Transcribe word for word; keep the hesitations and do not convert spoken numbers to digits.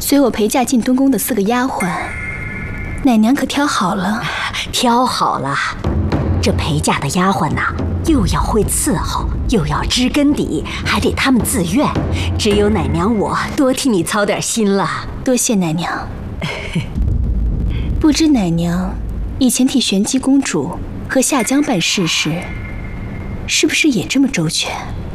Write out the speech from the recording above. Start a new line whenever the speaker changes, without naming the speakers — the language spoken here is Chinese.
随我陪嫁进东宫的四个丫鬟，奶娘可挑好了？
挑好了。这陪嫁的丫鬟呐，又要会伺候，又要知根底，还得她们自愿。只有奶娘我多替你操点心了。
多谢奶娘。不知奶娘以前替玄机公主和夏江办事时，是不是也这么周全？